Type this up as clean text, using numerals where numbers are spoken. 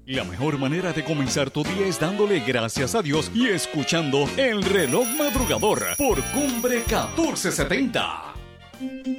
La mejor manera de comenzar tu día es dándole gracias a Dios y escuchando El Reloj Madrugador por Cumbre 1470.